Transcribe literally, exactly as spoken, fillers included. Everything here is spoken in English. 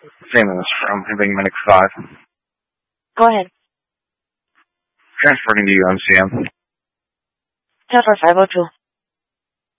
Famous from Hibbing Medic five. Go ahead. Transporting to U M C M. ten four five oh two.